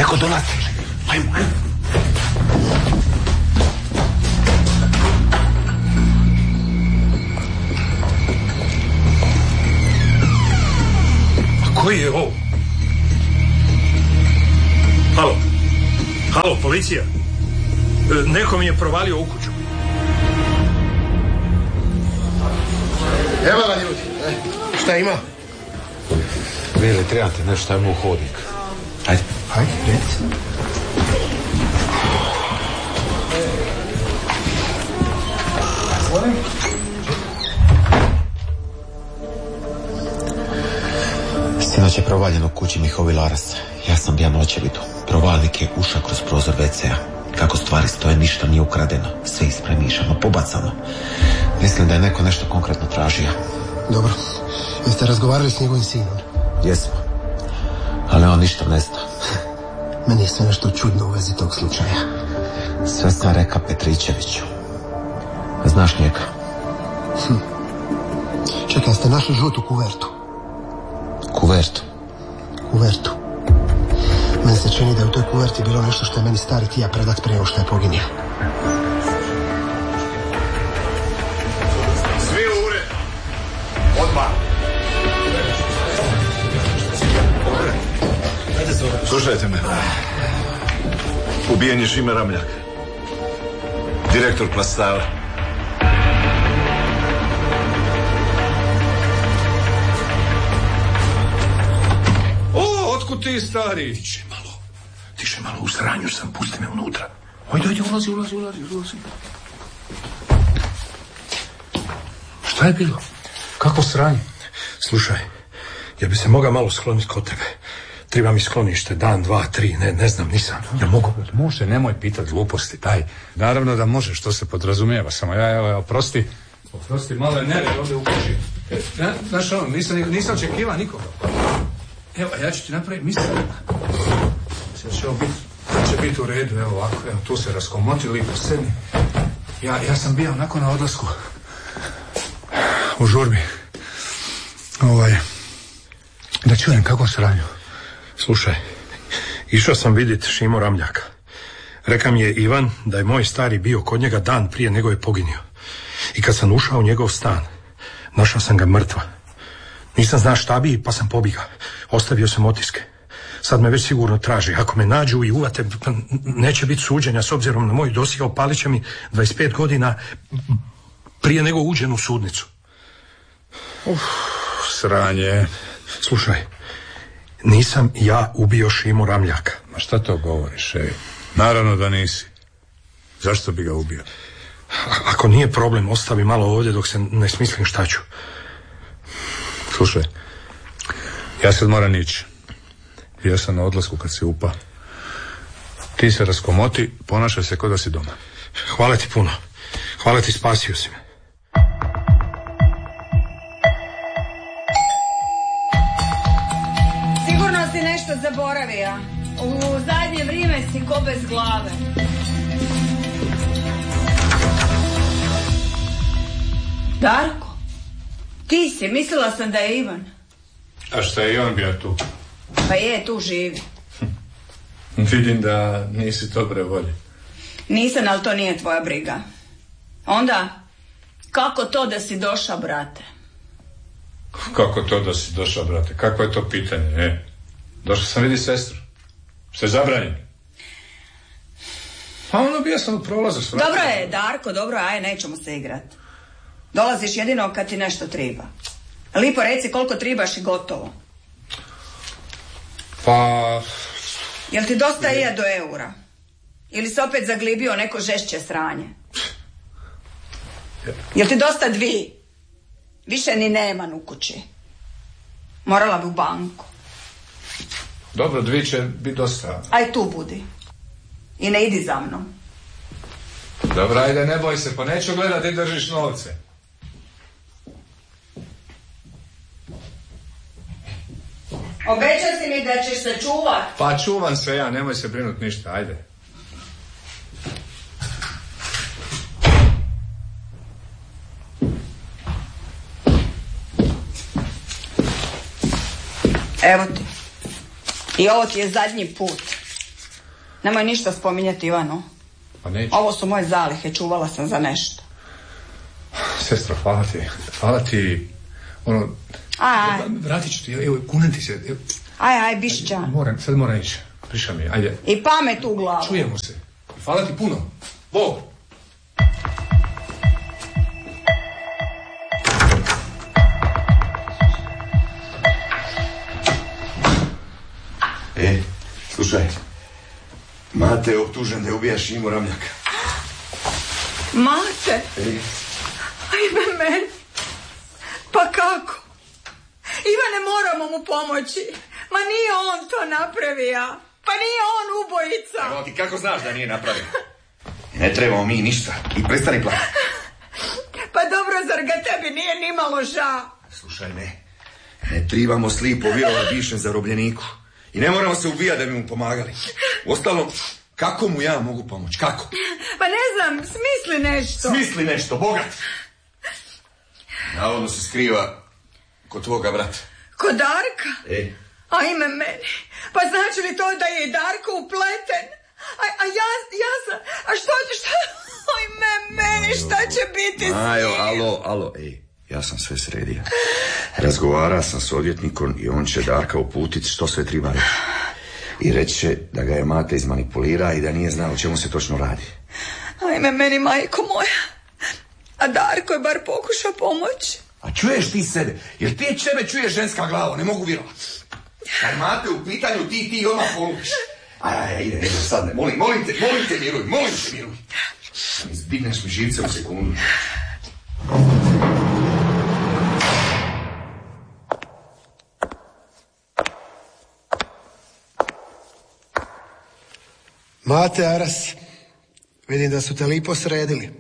Neko dolazi. Ajmo. A koji je ovo? Halo, policija. Neko mi je provalio u kuću. Evo ga, ljudi. Šta ima? Vili, trebate nešto, ajmo u hodnik. Ajde, reci. Sinoć je provaljen u kući Mihovila Arasa. Ja sam bio na očevidu. Provalnik je ušao kroz prozor WC-a. Kako stvari stoje, ništa nije ukradeno. Sve ispremišano, pobacano. Mislim da je neko nešto konkretno tražio. Dobro. Jeste razgovarali s njegovim sinom? Jesmo. Ali on ništa ne zna. Meni je sve nešto čudno u vezi tog slučaja. Sve sam reka Petričeviću. Znaš njega? Čekaj, ste našli žutu kuvertu? Kuvertu? Kuvertu. Meni se čini da je u toj kuverti bilo nešto što je meni stari tija predat prije što je poginio. Svi u ured. Odmah. Slušajte me. Ubijen je Šime Ramljak. Direktor Plastala. Otkud ti, stari? Tiše malo, u sranju sam, pusti me unutra. Ajde, ulazi. Šta je bilo? Kako sranje? Slušaj, ja bi se mogao malo skloniti kod tebe. Treba mi sklonište, dan, 2, 3, ne znam, nisam. Ja mogu? Može, nemoj pitat gluposti, daj. Naravno da može, što se podrazumijeva, samo ja, oprosti, malo je nered ovdje u kući. Znaš ono, nisam očekiva nikoga. Evo, ja ću ti napraviti misliti. Sve će biti u redu, evo ovako, evo, tu se raskomoti, lipo sedni. Ja sam bio onako na odlasku u žurbi. Da čujem kako sranju. Slušaj, išao sam vidjeti Šimu Ramljaka. Reka mi je Ivan da je moj stari bio kod njega dan prije nego je poginio. I kad sam ušao u njegov stan, našao sam ga mrtva. Nisam znao šta bi, pa sam pobjegao. Ostavio sam otiske. Sad me već sigurno traži. Ako me nađu i uvate, neće biti suđenja s obzirom na moj dosje. Opalit će mi 25 godina prije nego uđem u sudnicu. Sranje. Slušaj, nisam ja ubio Šimu Ramljaka. Ma šta to govoriš, ej? Naravno da nisi. Zašto bi ga ubio? Ako nije problem, ostavi malo ovdje dok se ne smislim šta ću. Slušaj, ja sad moram ići. Bio sam na odlasku kad si upa. Ti se raskomoti, ponašaj se kao da si doma. Hvala ti puno. Hvala ti, spasio si me. Sigurno si nešto zaboravio. U zadnje vrijeme si ko bez glave. Darko, ti si, mislila sam da je Ivan. A šta je i on bio tu? Pa je, tu živi. Vidim da nisi dobre volje. Nisam, ali to nije tvoja briga. Onda, kako to da si došao, brate? Kako to da si došao, brate? Kako je to pitanje, Došao sam vidi sestru. Što je zabranjeno? Pa ono bio sam u prolazu s vratom. Dobro je, Darko, dobro, aj, nećemo se igrati. Dolaziš jedino kad ti nešto treba. Lipo reci koliko trebaš i gotovo. Pa... Jel ti dosta je do eura? Ili se opet zaglibio neko žešće sranje? Jel ti dosta dvi? Više ni nema u kući. Morala bi u banku. Dobro, dvi će biti dosta. Aj tu budi. I ne idi za mnom. Dobro, ajde, ne boj se, pa neću gledati, držiš novce. Obećao si mi da ćeš se čuvat. Pa čuvam se ja, nemoj se brinut ništa, ajde. Evo ti. I ovo ti je zadnji put. Nemoj ništa spominjati Ivanu. Pa neću. Ovo su moje zalihe, čuvala sam za nešto. Sestro, hvala ti, ono... Aj. Vratit ću ti, evo, kunem ti se. Aj, bišća. Sad moram ići, prišla mi, ajde. I pamet u glavu. Čujemo se. Hvala ti puno. Bog. Slušaj, Mate je optužen da je ubija Šimu Ramljaka. Mate? Ajme meni. Pa kako? Ivane, moramo mu pomoći. Ma nije on to napravio. Pa nije on ubojica. Evo ti kako znaš da nije napravio? Ne trebamo mi ništa. I prestani plakati. Pa dobro, zar ga tebi nije nimalo žao? Slušaj, ne tribamo slipo vjerovati bivšem zarobljeniku. I ne moramo se ubijati da bi mu pomagali. Uostalom, kako mu ja mogu pomoći? Kako? Pa ne znam, smisli nešto. Smisli nešto, bogat. Navodno se skriva kod tvoga brata. Kod Darka? Ajme meni. Pa znači li to da je i Darko upleten? A ja sam... A što? Ajme meni, šta će biti s njim? Alo, ja sam sve sredio. Razgovara sam s odvjetnikom i on će Darka uputiti što sve treba reći. I reći će da ga je Mate izmanipulira i da nije znao o čemu se točno radi. Ajme meni, majko moja. A Darko je bar pokušao pomoći. A čuješ ti sebe? Jer ti sebe čuješ ženska glava, ne mogu vjerovati. Kad Mate u pitanju ti odmah polupiš. Ide, sad ne, molim te miruj. Izdigneš mi živce u sekundu. Mate Aras, vidim da su te lipo sredili.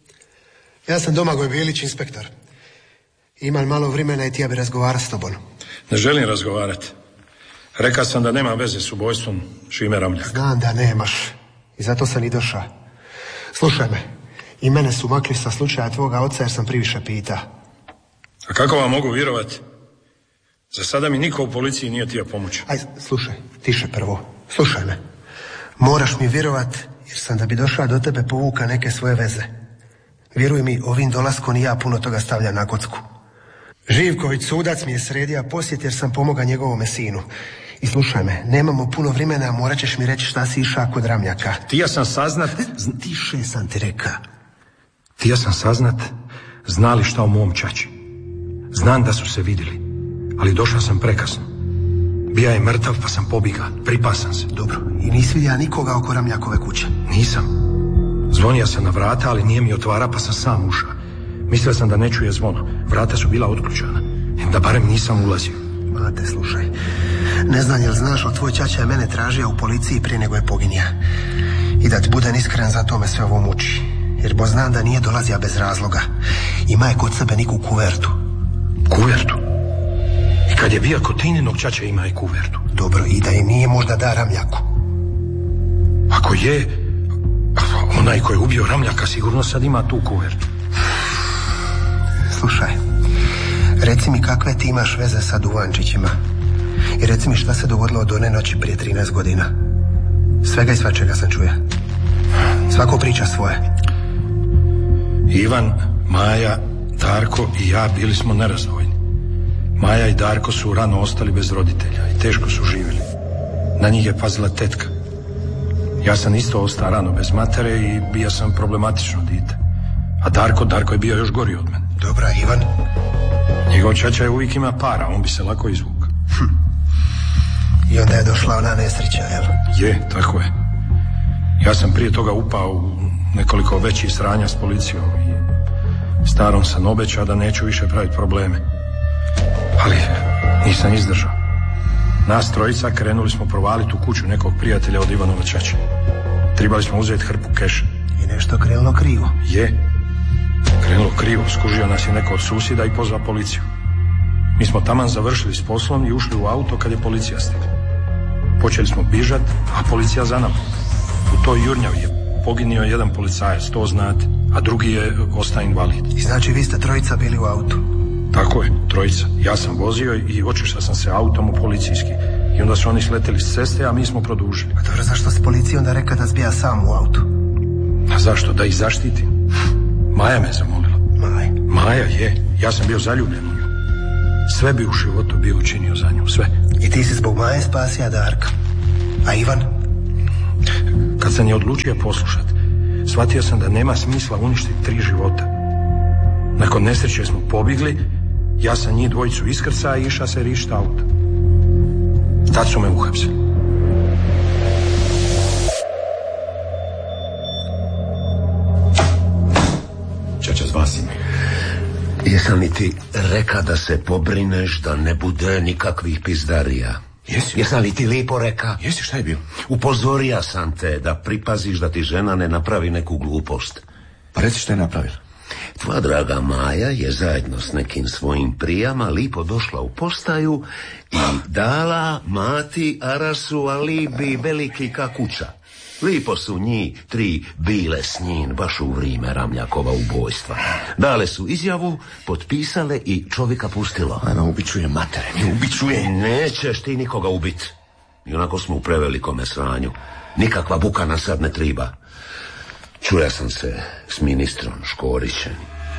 Ja sam Domagoj Bilić, inspektor. Imam malo vremena i ti ja bi razgovarao s tobom. Ne želim razgovarati. Rekao sam da nema veze s ubojstvom Šime Ramljaka. Znam da nemaš. I zato sam i došao. Slušaj me. I mene su makli sa slučaja tvoga oca jer sam priviše pita. A kako vam mogu vjerovati? Za sada mi niko u policiji nije htio pomoći. Aj, slušaj, tiše prvo. Slušaj me. Moraš mi vjerovat jer sam da bi došao do tebe povuka neke svoje veze. Vjeruj mi, ovim dolaskom i ja puno toga stavljam na kocku. Živković, sudac, mi je sredio posjet jer sam pomogao njegovome sinu. I slušaj me, nemamo puno vremena, morat ćeš mi reći šta si išao kod Ramljaka. Tija sam saznat... Tiše sam ti reka. Tija sam saznat, znali šta o mom čači. Znam da su se vidjeli, ali došao sam prekasno. Bija je mrtav pa sam pobiga, pripasan se. Dobro, i nisi vidio nikoga oko Ramljakove kuće? Nisam. Zvonio sam na vrata, ali nije mi otvara pa sam sam ušao. Mislio sam da ne čuje zvono. Vrata su bila otključana. Da barem nisam ulazio. Mate, slušaj. Ne znam jel znaš, ali tvoj ćaća je mene tražio u policiji prije nego je poginja. I da ti budem iskren, zato me sve ovo muči. Jer bo znam da nije dolazio bez razloga. Ima je kod sebe neku kuvertu. Kuvertu? I kad je bio kod Tininog ćaća ima i kuvertu. Dobro, i da je nije možda da Ramljaku. Ako je, onaj koji je ubio Ramljaka sigurno sad ima tu kuvertu. Slušaj, reci mi kakve ti imaš veze sa Duvančićima. I reci mi šta se dogodilo od one noći prije 13 godina. Svega i svačega sam čuje. Svako priča svoje. Ivan, Maja, Darko i ja bili smo nerazdvojni. Maja i Darko su rano ostali bez roditelja i teško su živjeli. Na njih je pazila tetka. Ja sam isto ostao rano bez matere i bio sam problematično dite. A Darko je bio još gori od mene. Dobra, Ivan? Njegov ćaća je uvijek ima para, on bi se lako izvukao. I onda je došla ona nesreća, jel? Je, tako je. Ja sam prije toga upao u nekoliko većih sranja s policijom i starom sam obećao da neću više praviti probleme. Ali nisam izdržao. Nas trojica krenuli smo provaliti u kuću nekog prijatelja od Ivanova ćaće. Trebali smo uzeti hrpu keša. I nešto krenulo krivo. Je. Krenulo krivo, skužio nas je neko od susjeda i pozvao policiju. Mi smo taman završili s poslom i ušli u auto kad je policija stigla. Počeli smo bižat, a policija za nama. U toj jurnjavi je poginio jedan policajac, to znate, a drugi je ostao invalid. I znači vi ste trojica bili u autu? Tako je, trojica. Ja sam vozio i očišao sam se autom u policijski. I onda su oni sleteli s ceste, a mi smo produžili. A dobro, zašto s policijom onda reka da zbija sam u autu? A zašto? Da ih zaštitim. Maja me zamolila. Maja je. Ja sam bio zaljubljen u nju. Sve bi u životu bio učinio za nju, sve. I ti si zbog Maje spasija Darka. A Ivan? Kad sam je odlučio poslušat, shvatio sam da nema smisla uništiti 3 života. Nakon nesreće smo pobjegli, ja sam njih dvojicu iskrca i iša se rišta auta. Tad su me uhapsili. Čača, zvasi me. Jesam li ti reka da se pobrineš da ne bude nikakvih pizdarija? Jesam li ti lipo reka? Jesi, šta je bio? Upozorio sam te da pripaziš da ti žena ne napravi neku glupost. Pa reci šta je napravila. Tvoja draga Maja je zajedno s nekim svojim prijama lipo došla u postaju i dala mati Arasu alibi veliki ka kuća. Lipo su njih 3 bile s njim baš u vrijeme Ramljakova ubojstva. Dale su izjavu, potpisale i čovjeka pustilo. Ajme, ubičuje matere, mi ubičuje. Nećeš ti nikoga ubit. I onako smo u prevelikome sranju. Nikakva buka nas sad ne triba. Čuja sam se s ministrom Škorićem.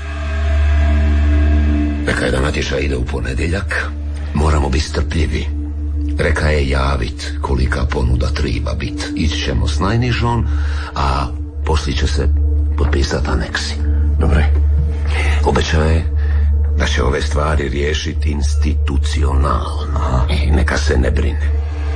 Reka je da natječaj ide u ponedjeljak. Moramo biti strpljivi. Reka je javit kolika ponuda triba bit. Ići ćemo s najnižom, a poslije će se potpisati aneksi. Dobre. Obećaje da će ove stvari riješiti institucionalno. I neka se ne brine.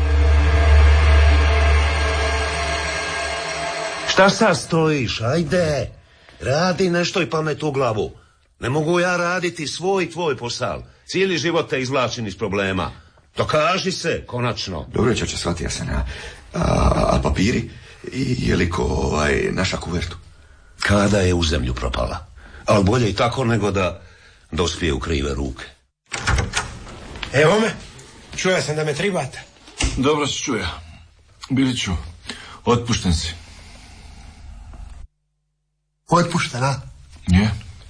Šta sad stojiš? Ajde, radi nešto i pamet u glavu. Ne mogu ja raditi svoj i tvoj posao. Cijeli život te izvlačim iz problema. Dokaži se, konačno. Dobro, Čača, shvatio sam ja. A papiri? I je li ko naša kuvertu? Kada je u zemlju propala. Ali bolje i tako nego da dospije u krive ruke. Evo me, čuja sam da me tribate. Dobro se čuja. Biliću, otpušten si. Otpušten, a? Je.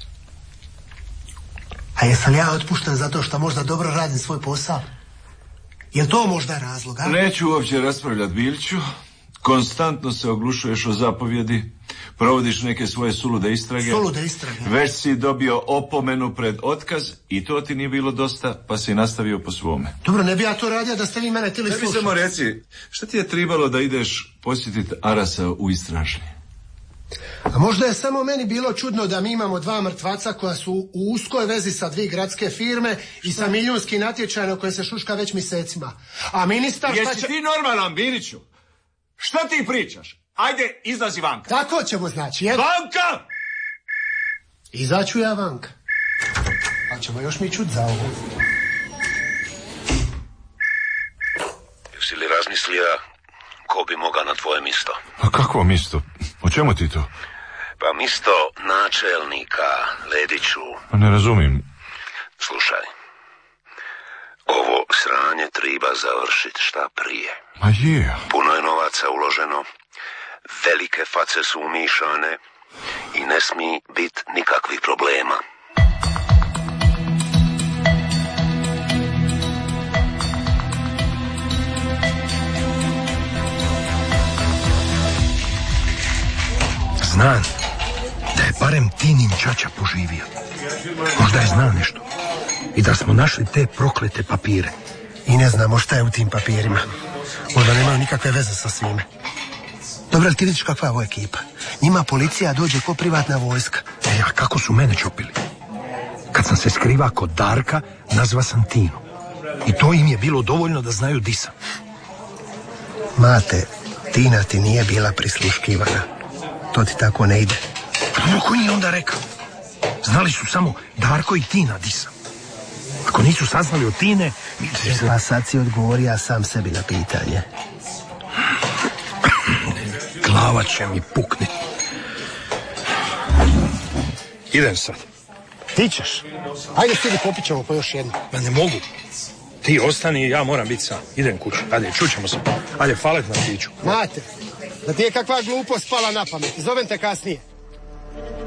A jesam li ja otpušten zato što možda dobro radim svoj posao? Je to možda razlog, a? Neću uopće raspravljati, Biliću. Konstantno se oglušuješ o zapovjedi, provodiš neke svoje sulude istrage. Sulude istrage? Već si dobio opomenu pred otkaz i to ti nije bilo dosta, pa si nastavio po svome. Dobro, ne bi ja to radio da ste vi mene tili slušati. Ne bi samo reci, šta ti je trebalo da ideš posjetiti Arasa u istražni? A možda je samo meni bilo čudno da mi imamo 2 mrtvaca koja su u uskoj vezi sa 2 gradske firme i sa milijunski natječaj na koje se šuška već mjesecima. A ministar... Jesi ti normalan, Biliću? Šta ti pričaš? Ajde, izlazi vanka. Tako ćemo, znači. Vanka! Izaću ja vanka. Pa ćemo još mi čut za ovo. Jesi li razmislio ko bi mogao na tvoje misto? A kakvo misto? O čemu ti to? Pa misto načelnika, Lediću. Ne razumijem. Slušaj, ovo sranje treba završiti šta prije. A je. Puno je novaca uloženo, velike face su umišane i ne smije biti nikakvih problema. Znam da je barem Tinin čača poživio. Možda je znao nešto. I da smo našli te proklete papire. I ne znamo šta je u tim papirima. Možda nemaju nikakve veze sa svime. Dobro, ali ti vidiš kakva je ovo ekipa. Njima policija dođe ko privatna vojska. A kako su mene čopili? Kad sam se skriva kod Darka, nazva sam Tinu. I to im je bilo dovoljno da znaju di sam. Mate, Tina ti nije bila prisluškivana. To ti tako ne ide. Ko je onda rekao? Znali su samo Darko i Tina di sam. Ako nisu saznali od Tine... Pa sad si odgovorio sam sebi na pitanje. Glava će mi puknit. Idem sad. Ti ćeš? Ajde sidi, popit ćemo po još jedno. Ma ne mogu. Ti ostani i ja moram biti sam. Idem kući. Ajde, čućemo se. Ajde, falet na piću. Mate, da ti je kakva glupost pala na pamet. Zovem te kasnije.